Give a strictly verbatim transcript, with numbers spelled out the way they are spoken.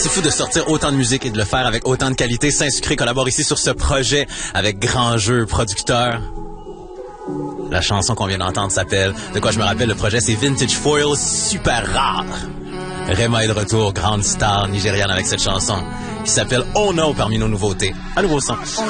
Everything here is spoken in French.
C'est fou de sortir autant de musique et de le faire avec autant de qualité. Saint-Sucré collabore ici sur ce projet avec Grand Jeu Producteur. La chanson qu'on vient d'entendre s'appelle, de quoi je me rappelle, le projet c'est Vintage Foil, super rare. Rema est de retour, grande star nigériane avec cette chanson qui s'appelle Oh No parmi nos nouveautés. Un nouveau son.